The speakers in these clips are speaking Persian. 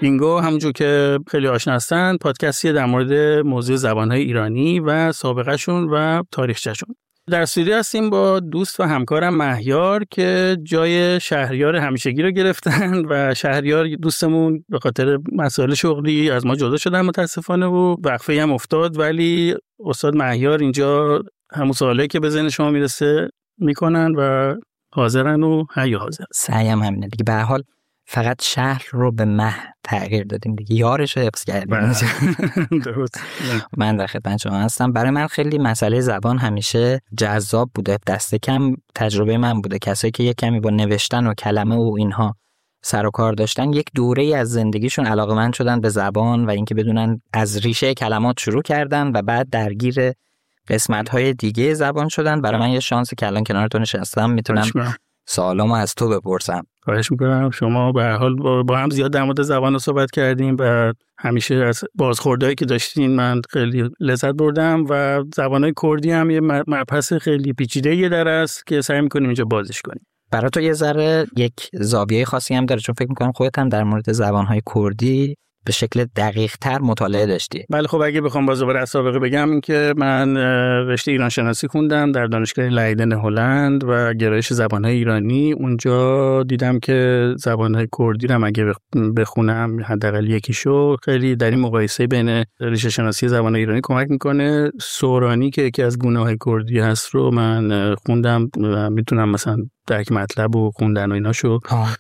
بینگو همونجور که خیلی آشنا هستن پادکستی در مورد موضوع زبانهای ایرانی و سابقه شون و تاریخچه‌شون. در استودیو هستیم با دوست و همکارم مهیار که جای شهریار همیشگی رو گرفتن و شهریار دوستمون به خاطر مسائل شغلی از ما جدا شدن متاسفانه و وقفه هم افتاد، ولی استاد مهیار اینجا همون سوالی که به ذهن شما میرسه میکنن و حاضرن و حی حاضر. سعیم همینه دیگه، به هر حال فقط شهر رو به مه تغییر دادیم دیگه، یارش رو حفظ کردیم. درست. من در خدمت شما هستم. برای من خیلی مسئله زبان همیشه جذاب بوده، دست کم تجربه من بوده. کسایی که یک کمی با نوشتن و کلمه و اینها سر و کار داشتن یک دوره‌ای از زندگیشون علاقه‌مند شدن به زبان و اینکه بدونن از ریشه کلمات شروع کردن و بعد درگیر قسمت‌های دیگه زبان شدن. برای من یه شانسی که الان کنارتون نشستم میتونم سوالامو از تو بپرسم. خواهش میکنم. شما به هر حال با هم زیاد در مورد زبان صحبت کردیم و همیشه از بازخوردهایی که داشتین من خیلی لذت بردم و زبانهای کردی هم یه مبحث خیلی پیچیده‌ای در است که سعی میکنیم اینجا بازش کنیم. برای تو یه ذره یک زاویه خاصی هم داره، چون فکر میکنم خودت هم در مورد زبانهای کردی به شکل دقیق تر مطالعه داشتی. بله خب اگه بخوام باز دوباره از سابقه بگم این که من رشته ایران شناسی خوندم در دانشگاه لایدن هلند و گرایش زبانهای ایرانی. اونجا دیدم که زبانهای کردی رو اگه بخونم حداقل یکیشو خیلی در این مقایسه بین ریشه شناسی زبانهای ایرانی کمک میکنه. سورانی که یکی از گونه‌های کردی هست رو من خوندم و میتونم مثلا درک مطلب و خوندن و ایناشو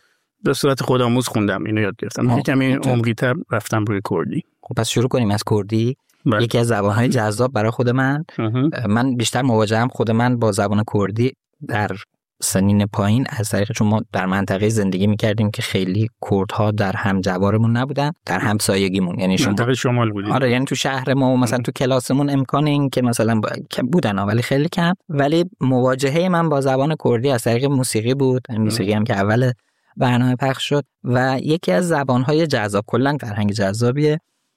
به صورت خودآموز خوندم، اینو یاد گرفتم. کمی عمقی‌تر رفتم روی کردی. خب پس شروع کنیم از کردی. یکی از زبان‌های جذاب برای خود من بیشتر مواجهم خود من با زبان کردی در سنین پایین از طریق چون ما در منطقه زندگی می‌کردیم که خیلی کردها در هم جوارمون نبودن، در همسایگیمون، یعنی منطقه شمال بودیم. آره یعنی تو شهر ما و مثلا تو کلاسمون امکان این که مثلا بودن ولی خیلی کم. ولی مواجهه من با زبان کردی از طریق موسیقی بود. موسیقی هم که اول برنامه پخش شد و یکی از زبان‌های جذاب، کلاً فرهنگ جذابیه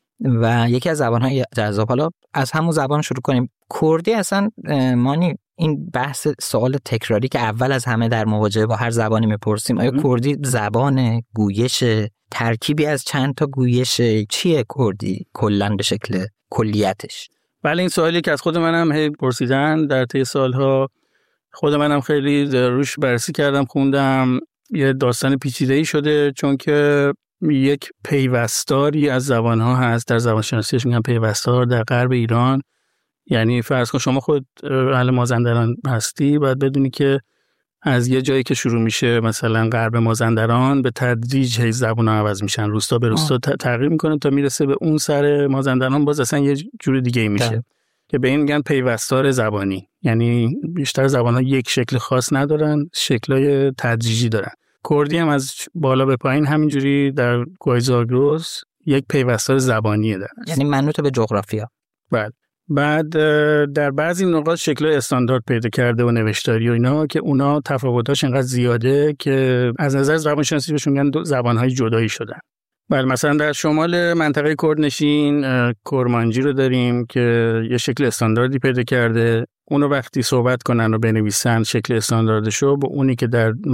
و یکی از زبان‌های جذاب. حالا از همون زبان شروع کنیم. کردی اصلا مانی این بحث سوال تکراری که اول از همه در مواجهه با هر زبانی میپرسیم، آیا کردی زبان گویش ترکیبی از چند تا گویش؟ چیه کردی کلاً به شکل کلیتش؟ بله این سوالی که از خود منم هی پرسیدن در طی سالها، خود منم خیلی روش بررسی کردم، خوندم. یه داستان پیچیده‌ای شده چون که یک پیوستاری از زبان‌ها هست. در زبان شناسیش میگن پیوستار در غرب ایران. یعنی فرض کن شما خود اهل مازندران هستی، باید بدونی که از یه جایی که شروع میشه مثلا غرب مازندران به تدریج هی زبان‌ها عوض میشن، روستا به روستا تغییر میکنه تا میرسه به اون سر مازندران باز اصلا یه جور دیگه میشه که به این میگن پیوستار زبانی. یعنی بیشتر زبان‌ها یک شکل خاص ندارن، شکل‌های تدریجی دارن. کردی هم از بالا به پایین همینجوری در گویزاگروس یک پیوستار زبانیه داره، یعنی منوط به جغرافیا. بعد در بعضی نقاط شکل‌های استاندارد پیدا کرده و نوشتاری و اینا که اونا تفاوتاش اینقدر زیاده که از نظر زبانشناسی بهشون میگن زبان‌های جدایی شدن. بله مثلا در شمال منطقه کردنشین کرمانجی رو داریم که یه شکل استانداردی پیدا کرده. اونو وقتی صحبت کنن و بنویسن شکل استانداردشو با اونی که در